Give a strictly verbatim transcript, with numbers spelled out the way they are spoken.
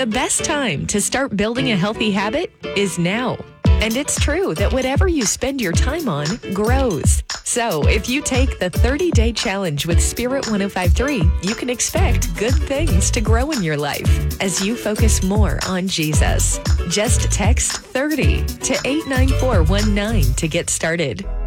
The best time to start building a healthy habit is now. And it's true that whatever you spend your time on grows. So if you take the thirty-day challenge with Spirit one oh five point three, you can expect good things to grow in your life as you focus more on Jesus. Just text thirty to eight nine four one nine to get started.